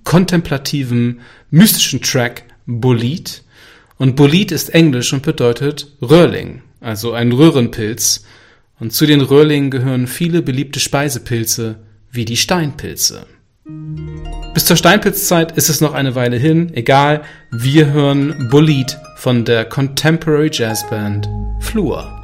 kontemplativen, mystischen Track Bolid. Und Bolid ist Englisch und bedeutet Röhrling, also ein Röhrenpilz. Und zu den Röhrlingen gehören viele beliebte Speisepilze, wie die Steinpilze. Bis zur Steinpilzzeit ist es noch eine Weile hin, egal, wir hören Bolid von der Contemporary Jazzband Flur.